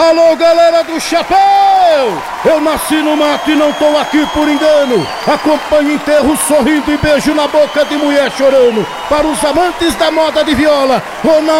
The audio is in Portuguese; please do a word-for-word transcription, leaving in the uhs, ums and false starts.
Alô, galera do chapéu! Eu nasci no mato e não tô aqui por engano. Acompanhe enterro sorrindo e beijo na boca de mulher chorando. Para os amantes da moda de viola, Ronaldo